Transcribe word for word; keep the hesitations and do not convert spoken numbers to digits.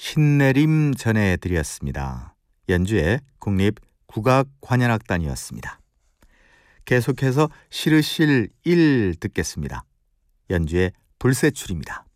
신내림 전해드렸습니다. 연주의 국립국악관현악단이었습니다. 계속해서 시르실 일 듣겠습니다. 연주의 불세출입니다.